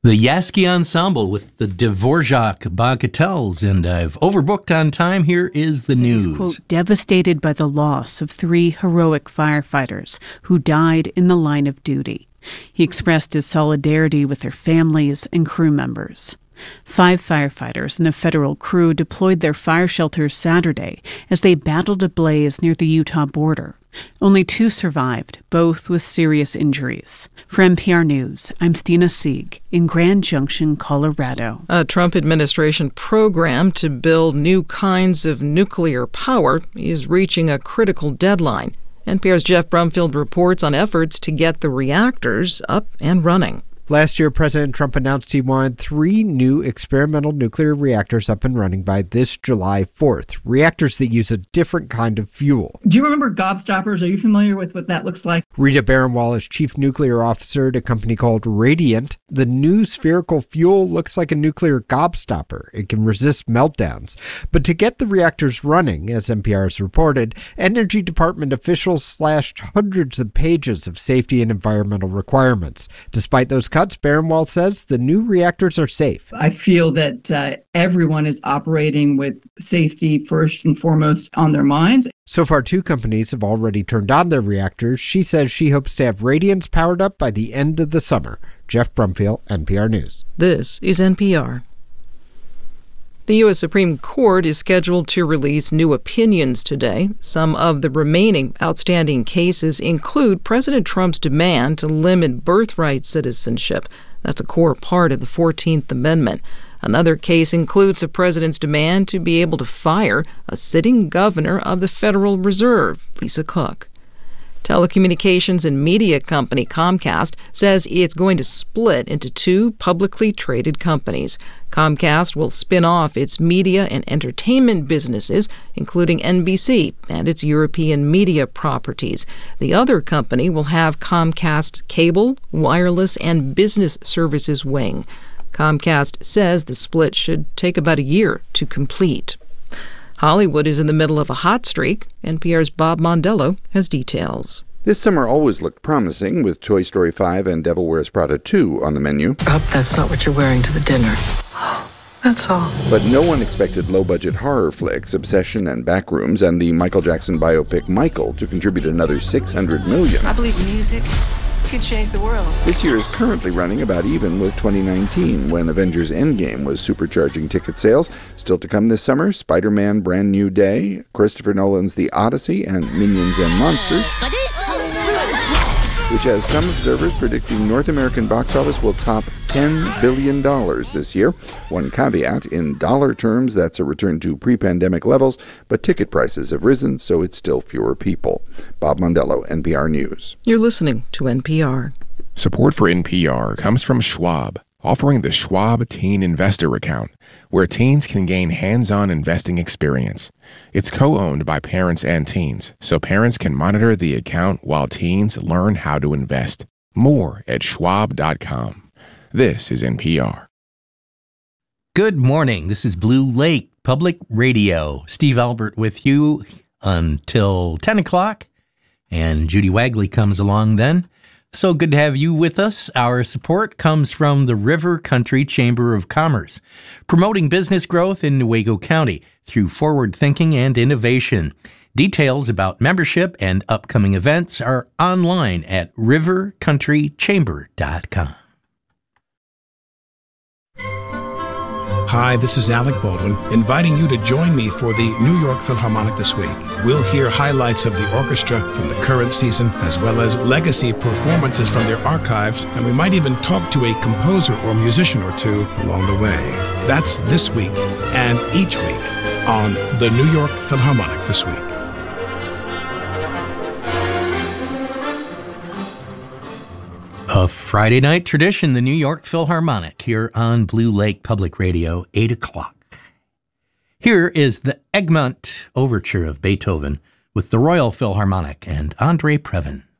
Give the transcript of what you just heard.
The Yaski Ensemble with the Dvorak Bagatelles, and I've overbooked on time. Here is the news. He's, quote, devastated by the loss of 3 heroic firefighters who died in the line of duty. He expressed his solidarity with their families and crew members. 5 firefighters and a federal crew deployed their fire shelters Saturday as they battled a blaze near the Utah border. Only 2 survived, both with serious injuries. For NPR News, I'm Stina Sieg in Grand Junction, Colorado. A Trump administration program to build new kinds of nuclear power is reaching a critical deadline. NPR's Jeff Brumfield reports on efforts to get the reactors up and running. Last year, President Trump announced he wanted 3 new experimental nuclear reactors up and running by this July 4th, reactors that use a different kind of fuel. Do you remember gobstoppers? Are you familiar with what that looks like? Rita Baron-Wall is chief nuclear officer at a company called Radiant. The new spherical fuel looks like a nuclear gobstopper. It can resist meltdowns. But to get the reactors running, as NPR has reported, Energy Department officials slashed hundreds of pages of safety and environmental requirements. Despite those cuts, Baron-Wall says the new reactors are safe. I feel that everyone is operating with safety first and foremost on their minds. So far, 2 companies have already turned on their reactors. She says she hopes to have Radiance powered up by the end of the summer. Jeff Brumfield, NPR News. This is NPR. The U.S. Supreme Court is scheduled to release new opinions today. Some of the remaining outstanding cases include President Trump's demand to limit birthright citizenship. That's a core part of the 14th Amendment. Another case includes the president's demand to be able to fire a sitting governor of the Federal Reserve, Lisa Cook. Telecommunications and media company Comcast says it's going to split into 2 publicly traded companies. Comcast will spin off its media and entertainment businesses, including NBC and its European media properties. The other company will have Comcast's cable, wireless, and business services wing. Comcast says the split should take about a year to complete. Hollywood is in the middle of a hot streak. NPR's Bob Mondello has details. This summer always looked promising, with Toy Story 5 and Devil Wears Prada 2 on the menu. I hope that's not what you're wearing to the dinner. That's all. But no one expected low-budget horror flicks, Obsession and Backrooms, and the Michael Jackson biopic Michael to contribute another $600 million. I believe music can change the world. This year is currently running about even with 2019, when Avengers Endgame was supercharging ticket sales. Still to come this summer, Spider-Man Brand New Day, Christopher Nolan's The Odyssey, and Minions and Monsters, which has some observers predicting North American box office will top $10 billion this year. One caveat, in dollar terms, that's a return to pre-pandemic levels, but ticket prices have risen, so it's still fewer people. Bob Mondello, NPR News. You're listening to NPR. Support for NPR comes from Schwab, offering the Schwab Teen Investor Account, where teens can gain hands-on investing experience. It's co-owned by parents and teens, so parents can monitor the account while teens learn how to invest. More at schwab.com. This is NPR. Good morning. This is Blue Lake Public Radio. Steve Albert with you until 10 o'clock, and Judy Wagley comes along then. So good to have you with us. Our support comes from the River Country Chamber of Commerce, promoting business growth in Newaygo County through forward thinking and innovation. Details about membership and upcoming events are online at rivercountrychamber.com. Hi, this is Alec Baldwin, inviting you to join me for the New York Philharmonic this week. We'll hear highlights of the orchestra from the current season, as well as legacy performances from their archives, and we might even talk to a composer or musician or two along the way. That's this week and each week on the New York Philharmonic this week. A Friday night tradition, the New York Philharmonic, here on Blue Lake Public Radio, 8 o'clock. Here is the Egmont Overture of Beethoven with the Royal Philharmonic and Andre Previn.